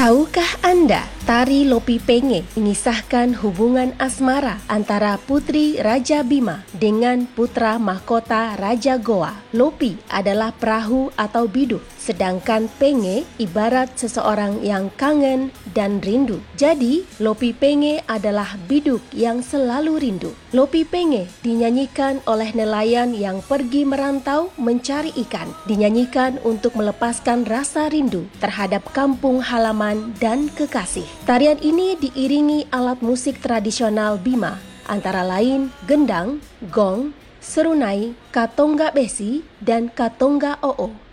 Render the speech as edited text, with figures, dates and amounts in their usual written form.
Tahukah Anda, tari Lopi Penge mengisahkan hubungan asmara antara putri Raja Bima dengan putra mahkota Raja Goa. Lopi adalah perahu atau biduk, sedangkan Penge ibarat seseorang yang kangen dan rindu. Jadi, Lopi Penge adalah biduk yang selalu rindu. Lopi Penge dinyanyikan oleh nelayan yang pergi merantau mencari ikan. Dinyanyikan untuk melepaskan rasa rindu terhadap kampung halaman dan kekasih. Tarian ini diiringi alat musik tradisional Bima, antara lain gendang, gong, serunai, katongga besi, dan katongga oo.